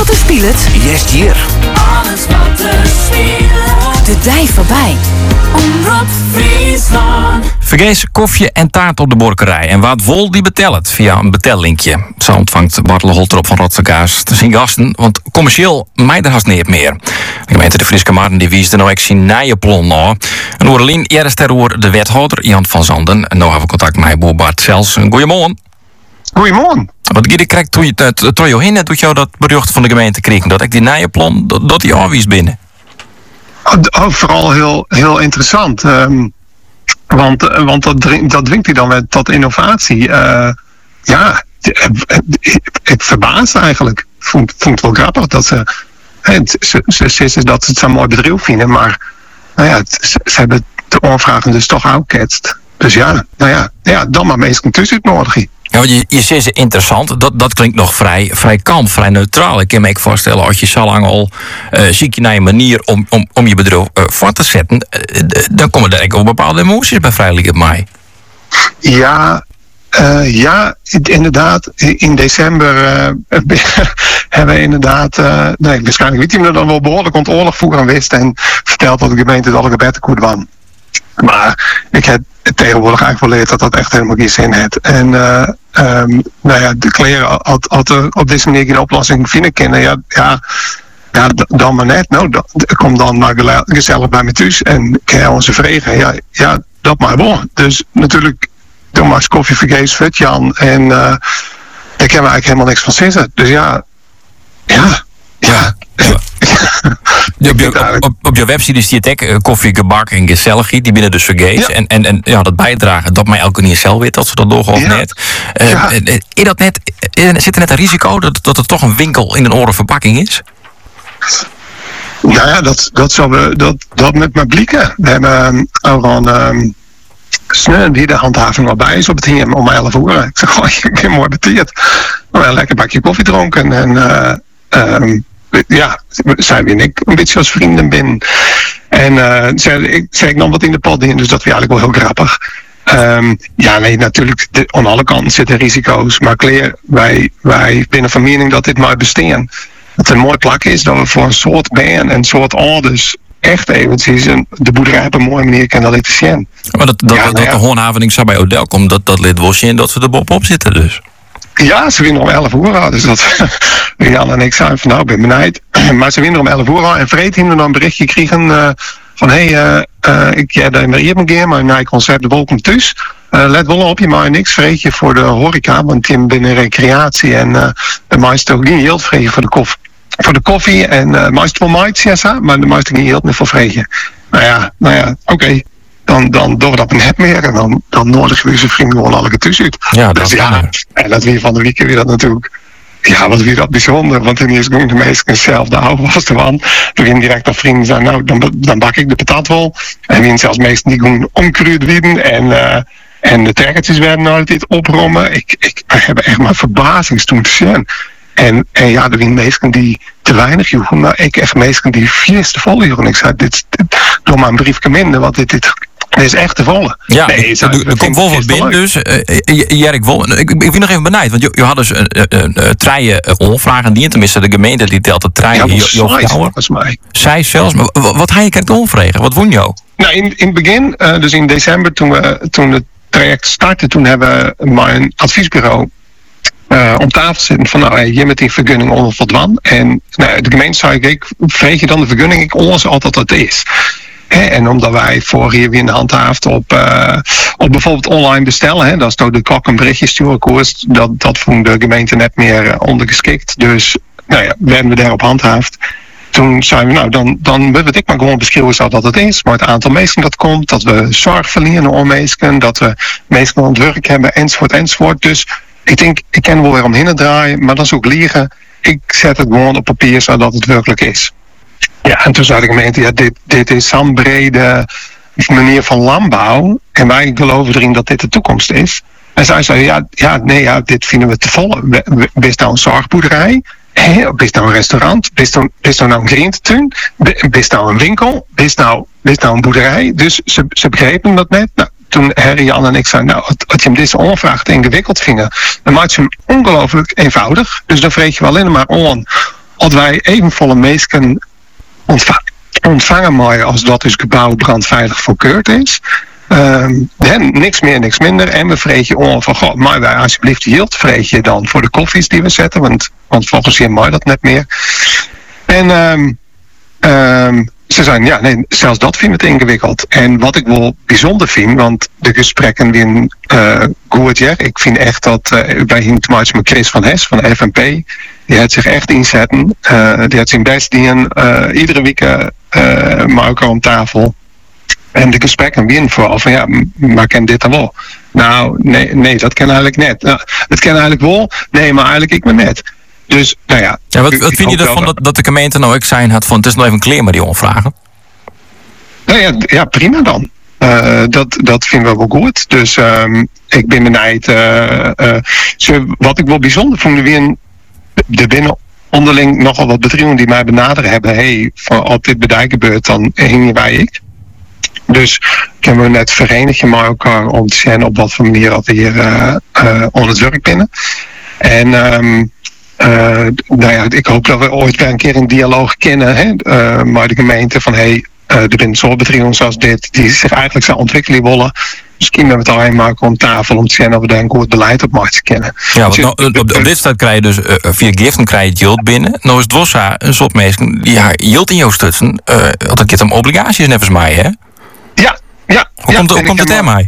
wat er speelt? Yes, hier. Alles wat er speelt. De dij voorbij. Omroep Friesland. Vergeet koffie en taart op de borkerij. En wat wol die betelt via een betellinkje. Zo ontvangt Bartel Holterop van Rotterdam zijn gasten. Want commercieel mij er haast niet meer. De gemeente de Frieske Marten die wies er nou echt zijn nijenplan na. En Oerlien eerst ter de wethouder Jan van Zanden. En nu hebben we contact met boer Bart Zels. Goedemorgen. Goedemorgen. Wat je krijgt toen je Trojo heen en doet jou dat bericht van de gemeente kreeg. Dat ik die nijenplan, dat die afwies binnen. Vooral heel interessant. Want dat dwingt hij dan met tot innovatie. Het verbaast eigenlijk. Vond het wel grappig dat ze dat ze het zo'n mooi bedrijf vinden. Maar ze hebben de aanvragen dus toch uitgeketst. Dus dan maar meestal tussen uitnodigen. Ja, want je zegt interessant, dat klinkt nog vrij kalm, vrij neutraal. Ik kan me voorstellen, als je zo lang al ziek je naar een manier om je bedrijf voor te zetten, dan komen er ook bepaalde emoties bij vrijelijk mij. Ja, inderdaad. In december hebben we inderdaad... waarschijnlijk weet je me dan wel behoorlijk ont oorlog voeren wist en verteld dat de gemeente dat ik een beter goed was. Maar ik heb tegenwoordig eigenlijk wel geleerd dat dat echt helemaal geen zin heeft. En de kleren had er op deze manier geen oplossing vinden kunnen. Dan maar net. Nou, kom dan maar gezellig bij me thuis en kan onze vregen. Ja, dat maar wel. Dus natuurlijk, doe maar eens koffie vergees vet Jan. En daar kunnen we eigenlijk helemaal niks van zitten. Dus ja. Op je website is die het koffie, gebak en gezelligheid, die binnen dus vergeet. Ja. En dat bijdragen, dat mij elke keer zelf weet dat ze dat doorgaan of net. Zit er net een risico dat er toch een winkel in een oren verpakking is? Nou ja, dat met mijn blikken. We hebben ook een sneu die de handhaving al bij is op het hier om 11 uur. Ik zeg, ik ben mooi betierd. Een lekker bakje koffie dronken en zij en ik een beetje als vrienden ben. En zei ik dan wat in de pot in, dus dat was eigenlijk wel heel grappig. Natuurlijk, aan alle kanten zitten risico's. Maar wij binnen van mening dat dit maar bestaan. Dat het een mooi plak is, dat we voor een soort band en een soort orders echt eventjes de boerderij op een mooie manier kan laten zien. Maar dat de handhaving zou bij Odel komt, dat lid wel zien dat we er bovenop zitten dus. Ja, ze winnen om 11 uur al. Dus dat Jan en ik zijn van nou, ik ben benijd. Maar ze winnen om 11 uur al. En vreed hebben we dan een berichtje kregen van ik heb daar hier een keer, maar na het concert de wolkom thuis. Let wel op je maar niks vreetje voor de horeca, want die binnen recreatie en de meeste ook niet heel vreetje voor de koffie en meestal wel maïs, maar de meeste niet heel meer voor vreetje. Nou ja, oké. Dan doen we dat net meer en dan nodigen we zijn vrienden gewoon alle tussen uit. Ja, dat en dat weer van de week weer dat natuurlijk. Ja, wat weer dat bijzonder, want in eerst ging de meesten zelf de oude was de man. Toen ging direct naar vrienden zijn, nou, dan bak ik de patat wel. En wie zelfs meesten die gewoon omkruid wieden en de trekkertjes werden altijd oprommen. Ik heb echt maar verbazing toen te zien. En er zijn meesten die te weinig joegen, maar ik echt meesten die vierste vol joegen. Ik zei, dit doe maar een briefje minder, want dit is echt te volle. Ja, er komt wel wat binnen dus. Ik ben nog even benijd, want je had dus treien onvragen die tenminste de gemeente die telt de treien. Ja, volgens mij. Zij zelfs, maar wat had je krijgt onvregen? Wat woon jou? Nou, in het begin, dus in december toen het traject startte, toen hebben we mijn adviesbureau om tafel zitten van je met die vergunning onder verdwan. En de gemeente zei ik vreeg je dan de vergunning, ik ons altijd dat het is. En omdat wij voor hier weer in de hand haft op bijvoorbeeld online bestellen, dat is door de kok een berichtje sturen koers, dat vond de gemeente net meer ondergeschikt. Dus werden we daarop handhaafd. Toen zeiden we, dan wil ik maar gewoon beschrijven zoals dat het is. Maar het aantal mensen dat komt, dat we zorg verliezen om mensen, dat we mensen aan het werk hebben, enzovoort. Dus ik denk, ik kan wel weer omheen draaien, maar dat is ook liegen. Ik zet het gewoon op papier zodat het werkelijk is. Ja, en toen zei de gemeente, dit is zo'n brede manier van landbouw. En wij geloven erin dat dit de toekomst is. En zij zei, dit vinden we te volle. Bist nou een zorgboerderij? Bist nou een restaurant? Bist nou een groentetuin? Bist nou een winkel? Bist nou een boerderij? Dus ze begrepen dat net. Nou, toen Harry, Jan en ik zeiden, als je hem deze onvraag te ingewikkeld vinden, dan maak je hem ongelooflijk eenvoudig. Dus dan vreet je wel alleen maar als wij even volle meesken ontvangen mooi als dat dus gebouw brandveilig voorkeurd is. Niks meer, niks minder. En we vreet je om van, goh, maar wij alsjeblieft yield vreet je dan voor de koffies die we zetten. Want volgens je mooi dat net meer. En ze zijn, ja, nee, zelfs dat vind ik het ingewikkeld. En wat ik wel bijzonder vind, want de gesprekken weer goed, ja. Ik vind echt dat, wij gingen te maken met Chris van Hes van de FNP. Die had zich echt inzetten. Die had zijn best doen. Iedere week maar ook om tafel. En de gesprekken weer vooral van, ja, maar ken dit dan wel? Nou, nee, dat ken eigenlijk net. Nou, dat ken eigenlijk wel. Nee, maar eigenlijk ik maar net. Dus, nou ja. Ja, wat vind je ervan dat de gemeente nou ook zijn had van, het is nog even kleer maar die onvragen? Nou ja, prima dan. Dat vinden we wel goed. Dus ik ben benieuwd. Wat ik wel bijzonder vond, er binnen onderling nogal wat bedrijven die mij benaderen hebben. Hey, als dit bedrijf gebeurt, dan hing wij ik. Dus kunnen we net verenigen met elkaar om te zien op wat voor manier we hier onder het werk binnen. En nou ja, ik hoop dat we ooit weer een keer een dialoog kennen, hè, maar de gemeente van hey, er zijn zo'n bedrijven zoals dit die zich eigenlijk zou ontwikkelen willen. Misschien met het alleen maken om tafel om te zien of we daar een goed beleid op moeten kennen. Ja, want op dit staat krijg je dus via giften krijg je het yield binnen. Nou is het wel een soort mensen die yield in jou stutsen. Want dan om obligaties nevens mij, hè? Ja. Hoe komt het ermee?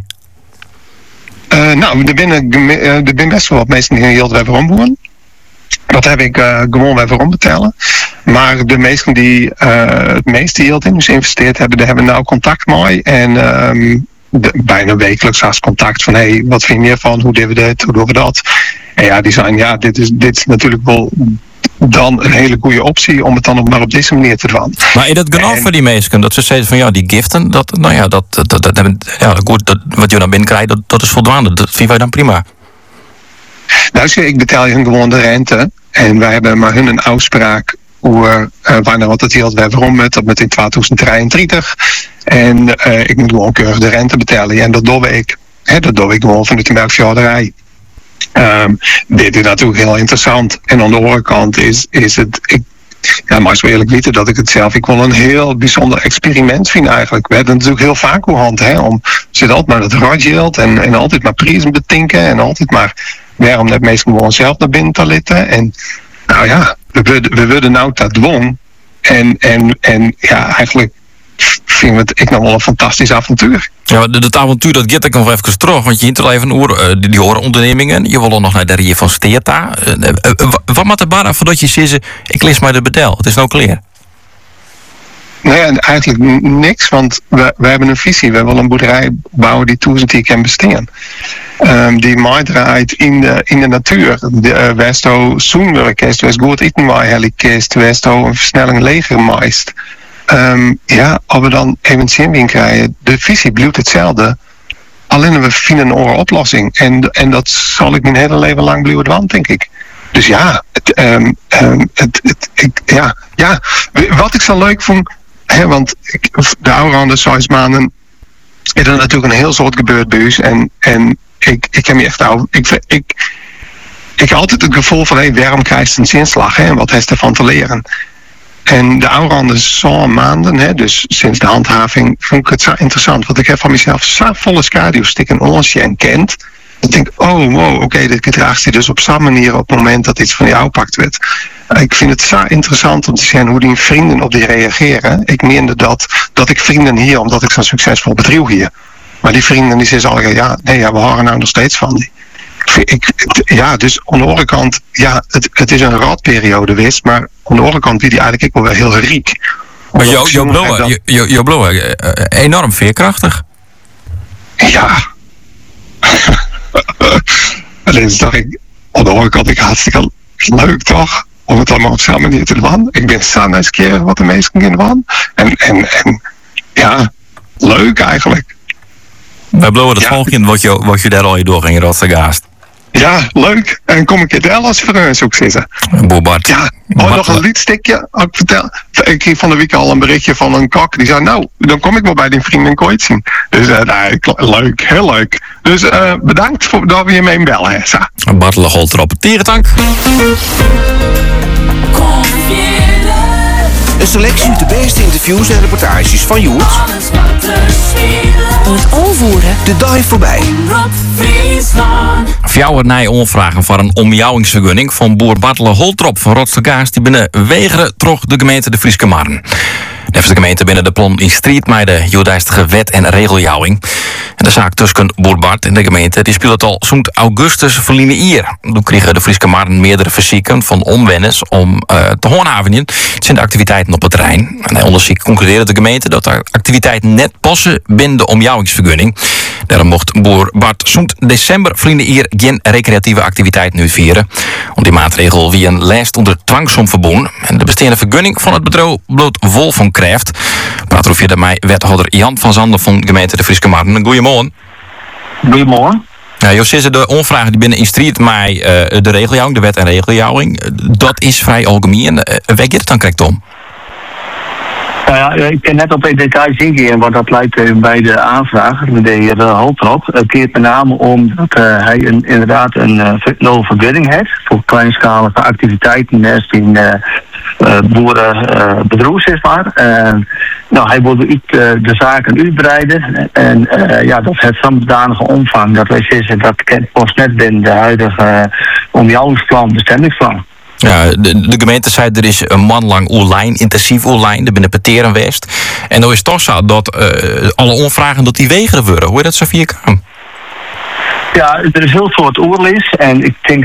Nou, er zijn best wel wat mensen die yield hebben omboeren. Dat heb ik gewoon weer voor betalen. Maar de meesten die het meeste yield in dus investeerd hebben, daar hebben we nou contact mee. En bijna wekelijks als contact van hey, wat vind je ervan? Hoe doen we dit? Hoe doen we dat? En ja, die zijn ja, dit is natuurlijk wel dan een hele goede optie om het dan ook maar op deze manier te doen. Maar is dat genoeg voor die mensen? Dat ze zeggen van ja, die giften, dat wat je dan binnenkrijgt, dat is voldoende. Dat vinden wij dan prima. Nou, ik betaal je hun gewoon de rente. En wij hebben maar hun een afspraak hoe wanneer wat het yield we hebben rond met in 2033. En ik moet gewoon keurig de rente betalen. En dat doe ik. Dat doe ik gewoon vanuit de melkveehouderij. Dit is natuurlijk heel interessant. En aan de andere kant is het. Ja, maar zo eerlijk weten dat ik het zelf. Ik wil een heel bijzonder experiment vind eigenlijk. We hebben natuurlijk heel vaak hoe hand, hè, om zit altijd maar het rotjild en altijd maar prijzen betinken en altijd maar waarom net meestal gewoon zelf naar binnen te litten. En nou ja, we willen nou dat dwong. En ja, eigenlijk vind ik nog wel een fantastisch avontuur. Ja, dat avontuur dat gaat ik nog even terug, want je hint er even over die horenondernemingen. Je wil nog naar de Rie van Steerta. Wat moet er barren voordat je zegt, ik lees maar de bedel. Het is nou klaar. Nee, eigenlijk niks, want we hebben een visie. We willen een boerderij bouwen die 1000 jaar kan bestaan. Die meedraait in de natuur. Westo zoenwerkest, wees goed eten waar helikist, westo een versnelling leger meist. Ja, als we dan even zin krijgen, de visie blijft hetzelfde. Alleen we vinden een andere oplossing. En dat zal ik mijn hele leven lang blijven doen, denk ik. Dus ja, wat ik zo leuk vond, hè, want de oude 6 maanden is er natuurlijk een heel soort gebeurd bij ons. En ik heb me echt ik heb altijd het gevoel van, waarom krijg je een zinslag, hè, en wat heeft ervan te leren? En de oude zo'n maanden, hè, dus sinds de handhaving, vond ik het zo interessant. Want ik heb van mezelf zo volle schaduwstikken onsje en kent. Ik denk, oké, dit gedraagt hij dus op zo'n manier op het moment dat iets van jou pakt werd. Ik vind het zo interessant om te zien hoe die vrienden op die reageren. Ik meende dat ik vrienden hier, omdat ik zo'n succesvol bedrijf hier. Maar die vrienden die zeggen al, we horen nou nog steeds van die. Dus aan de andere kant, ja, het is een ratperiode geweest, maar aan de andere kant wie die eigenlijk ook wel heel riek. Maar jouw bloemen, enorm veerkrachtig. Ja. Alleen dacht ik, aan de andere kant, hartstikke leuk toch? Om het allemaal op zo'n manier te doen. Ik ben zo nieuwsgierig wat de meesten in doen. En ja, leuk eigenlijk. Bij bloemen, het volgende wat je daar al je doorging in Rotterdam. Ja, leuk. En kom ik in Dallas voor een zoek zitten. Boebart. Ja, nog een liedstickje. Ik kreeg van de week al een berichtje van een kok. Die zei, nou, dan kom ik wel bij die vrienden kooit zien. Dus leuk, heel leuk. Dus bedankt voor dat we je mee bellen, Hessa. Bartele Holt erop. Tierentank. Kom je Een selectie uit de beste interviews en reportages van Joert. Alles wat er speelt. Het aanvoeren. De dive voorbij. Omroep Friesland. Fjouwernij onvragen voor een omjouwingsvergunning van boer Bartle Holtrop van Rotstergaas die binnen wegeren trok de gemeente de Frieske Marren. De gemeente binnen de plan in strijd met de juridische wet en regeljouwing. En de zaak tussen boer Bart en de gemeente die speelt al zo'n augustus verliezen hier. Toen kregen de Frieske Marren meerdere verzieken van omwenners om te handhaven. Het zijn de activiteiten op het terrein. En hij onderzoek concludeerde de gemeente dat de activiteiten net passen binnen de omjouwingsvergunning. Daarom mocht boer Bart zo'n december verliezen hier geen recreatieve activiteiten uitvieren. Om die maatregel wie een lijst onder dwangsom verbonden. En de bestaande vergunning van het bedrijf bloot vol van krijgt. Praat over via mij wethouder Jan van Zanden van gemeente de Frieske Marren. Goedemorgen. Goedemorgen. Ja, Jos, is de onvragen die binnen in strijd met de regeljouwing, de wet en regeljouwing, dat is vrij algemeen. Waar gaat het dan correct om? Nou ja, ik kan net op in details ingaan, want dat lijkt bij de aanvraag, de heer Holtrop. Het keert met name om dat hij inderdaad een vergunning heeft voor kleinschalige activiteiten naast in boerenbedrijf, zeg maar. Nou, hij wil de zaken uitbreiden en ja, dat heeft zo'n zodanige omvang dat wij zeggen dat kent pas net binnen de huidige omjouwingsplan, bestemmingsplan. Ja, de gemeente zei er is een man lang oerlijn, intensief oerlijn, er binnen Peteren West. En dan is het toch zo dat alle onvragen dat die wegeren worden. Hoe je dat zo via kan? Ja, er is heel soort oerlis en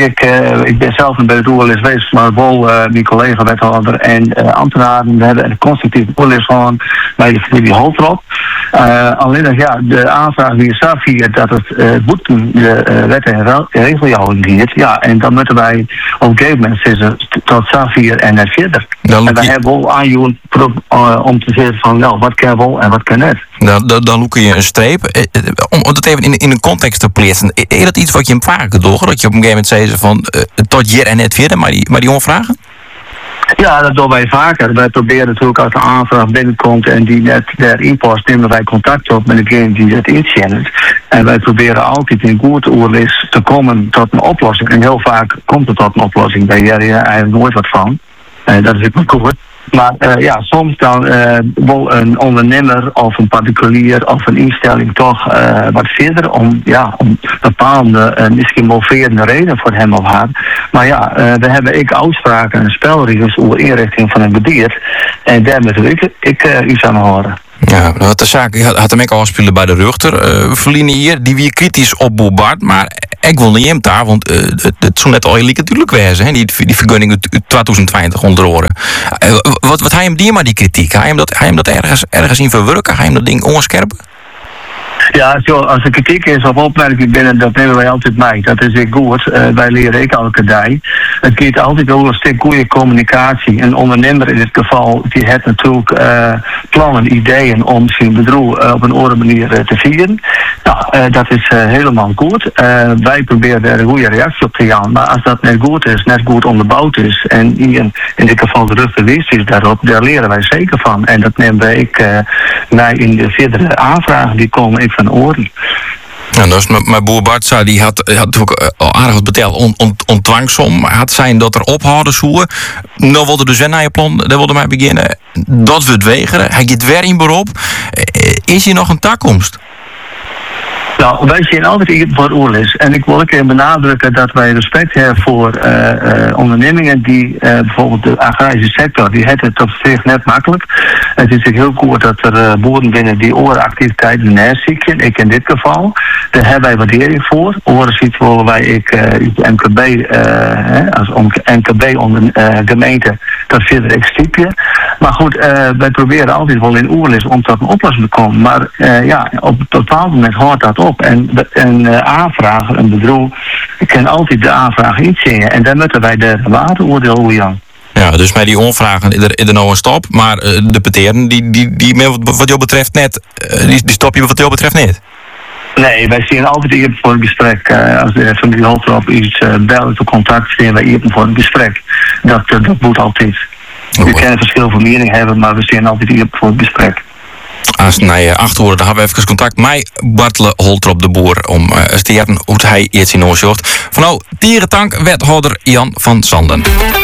ik ben zelf een beetje oerlis geweest, maar wel mijn collega wethouder en ambtenaren we hebben een constructieve oerlis van bij de familie Holtrop. Alleen ja, de aanvraag die is hier dat het moet de wet en regeljouwing diert. Ja, en dan moeten wij op een gegeven moment zeggen tot Safir en net verder. En wij hebben wel aan om te zeggen van nou, wat kan wel en wat kan net. Dan loek je een streep. Om dat even in een context te plaatsen. Is dat iets wat je hem vaker doet? Dat je op een gegeven moment zei van tot hier en net verder, maar die onvragen? Ja, dat doen wij vaker. Wij proberen natuurlijk als de aanvraag binnenkomt en die net daarin past, nemen wij contact op met degene die dat inzet. En wij proberen altijd in goede oerlis te komen tot een oplossing. En heel vaak komt het tot een oplossing. Daar heb je eigenlijk nooit wat van. Dat is ook goed. Maar ja, soms dan wil een ondernemer of een particulier of een instelling toch wat verder om bepaalde misschien moverende reden voor hem of haar. Maar ja, we hebben uitspraken en spelregels over inrichting van een gebied. En daar moet ik iets aan horen. Ja, de zaak had hem ook al spelen bij de Ruchter. Verliezen hier, die weer kritisch op boer Bart, maar ik wil niet hem daar, want het zou net al heel natuurlijk wezen, die vergunning uit 2020 onder oren. Wat hij hem die maar die kritiek? Hij hem dat ergens in verwerken? Hij hem dat ding onscherpen? Ja, zo, als er kritiek is of opmerking binnen, dat nemen wij altijd mee. Dat is ook goed. Wij leren ook elke dag. Het gaat altijd over een stuk goede communicatie. Een ondernemer in dit geval, die heeft natuurlijk plannen, ideeën om zijn bedrijf op een andere manier te vieren. Nou, dat is helemaal goed. Wij proberen daar een goede reactie op te gaan. Maar als dat net goed is, net goed onderbouwd is en in dit geval de rug bewezen is daarop, daar leren wij zeker van. En dat nemen wij mee in de verdere aanvragen die komen van oren. Ja, dus mijn boer Bart zei, die had ook al aardig wat beteld ontwangsom. Had zijn dat er ophouden zoeken. Nou wilde dus weer naar je plan, daar wilde mij beginnen. Dat we het wegeren. Hij gaat weer in beroep. Is hier nog een toekomst? Nou, wij zien altijd voor oerlis. En ik wil even benadrukken dat wij respect hebben voor ondernemingen die bijvoorbeeld de agrarische sector, die heeft het op zich net makkelijk. Het is heel goed dat er boeren binnen die orenactiviteiten neerzieken. Ik in dit geval. Daar hebben wij waardering voor. Orenziet willen wij MKB als MKB onder gemeente dat verder extrapje. Maar goed, wij proberen altijd wel in oerlis om tot een oplossing te komen. Maar ja, op een bepaald moment hoort dat op. En een aanvraag, een bedrijf, kan altijd de aanvraag inzien. En dan moeten wij de waardeoordeel hoe Jan. Ja, dus met die onvragen is er nou een stop. Maar de peteren, die wat jou betreft net, die stop je wat jou betreft niet. Nee, wij zien altijd eerder voor een gesprek. Als de familie Holtrop iets bellen of contact, zien wij eerder voor een gesprek. Dat moet altijd. We kunnen verschil van mening hebben, maar we zien altijd eerder voor een gesprek. Als na 8 uur, dan hebben we even contact met Bartle Holtrop de Boer om te leren hoe hij iets in ons zocht. Van nou, dierentank wethouder Jan van Zanden.